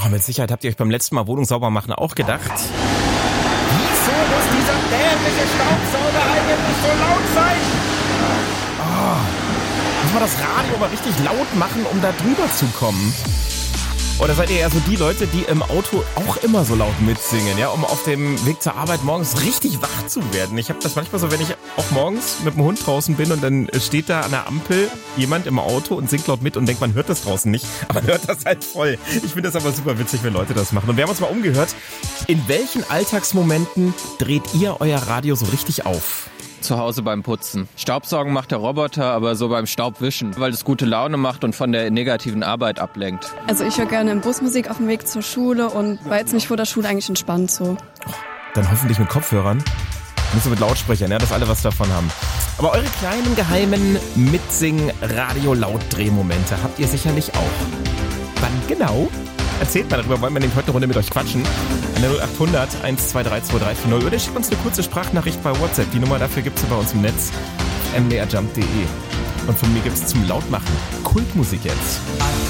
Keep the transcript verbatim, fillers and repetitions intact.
Oh, mit Sicherheit habt ihr euch beim letzten Mal Wohnung sauber machen auch gedacht. Wieso muss dieser dämliche Staubsauger eigentlich so laut sein? Oh, muss man das Radio mal richtig laut machen, um da drüber zu kommen? Oder seid ihr eher so die Leute, die im Auto auch immer so laut mitsingen, ja, um auf dem Weg zur Arbeit morgens richtig wach zu werden? Ich habe das manchmal so, wenn ich auch morgens mit dem Hund draußen bin und dann steht da an der Ampel jemand im Auto und singt laut mit und denkt, man hört das draußen nicht, aber man hört das halt voll. Ich finde das aber super witzig, wenn Leute das machen. Und wir haben uns mal umgehört, in welchen Alltagsmomenten dreht ihr euer Radio so richtig auf? Zu Hause beim Putzen. Staubsaugen macht der Roboter, aber so beim Staubwischen, weil es gute Laune macht und von der negativen Arbeit ablenkt. Also ich höre gerne im Bus Musik auf dem Weg zur Schule und weil es mich vor der Schule eigentlich entspannt so. Oh, dann hoffentlich mit Kopfhörern, nicht so mit Lautsprechern, ja, dass alle was davon haben. Aber eure kleinen, geheimen Mitsing-Radio-Laut-Drehmomente habt ihr sicherlich auch. Wann genau? Erzählt mal darüber, wollen wir nämlich heute eine Runde mit euch quatschen. An der null acht hundert eins zwei drei zwei drei vier null oder schickt uns eine kurze Sprachnachricht bei WhatsApp. Die Nummer dafür gibt's ja bei uns im Netz, m d r jump punkt d e. Und von mir gibt's zum Lautmachen Kultmusik jetzt.